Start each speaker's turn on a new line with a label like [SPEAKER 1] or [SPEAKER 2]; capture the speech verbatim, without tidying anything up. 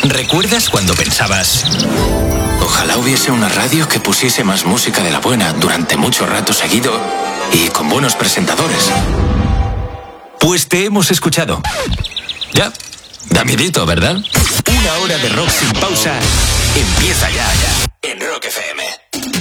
[SPEAKER 1] ¿Recuerdas cuando pensabas: ojalá hubiese una radio que pusiese más música de la buena durante mucho rato seguido y con buenos presentadores? Pues te hemos escuchado. Ya, da miedito, ¿verdad? Una hora de rock sin pausa empieza ya, ya, en Rock F M.